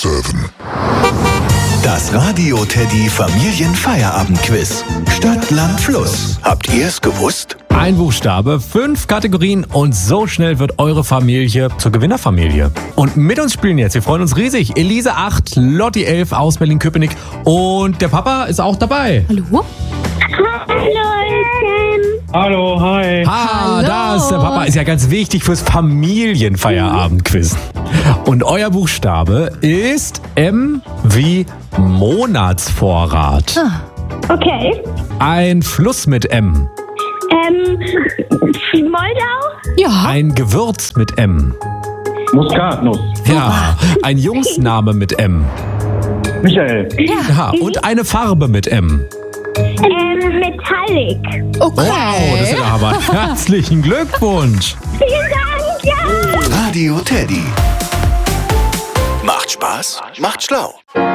7. Das Radio Teddy Familienfeierabendquiz. Stadt, Land, Fluss. Habt ihr es gewusst? Ein Buchstabe, 5 Kategorien und so schnell wird eure Familie zur Gewinnerfamilie. Und mit uns spielen jetzt, wir freuen uns riesig, Elise 8, Lotti 11 aus Berlin-Köpenick und der Papa ist auch dabei. Hallo? Hallo, hi. Ha, das, der Papa ist ja ganz wichtig fürs Familienfeierabendquiz. Und euer Buchstabe ist M wie Monatsvorrat. Okay. Ein Fluss mit M. Moldau? Ja. Ein Gewürz mit M. Muskatnuss. Ja, ein Jungsname mit M. Michael. Ja, und eine Farbe mit M. Metallic. Wow, das ist ja aber herzlichen Glückwunsch. Vielen Dank, ja. Radio Teddy. Macht Spaß, macht schlau.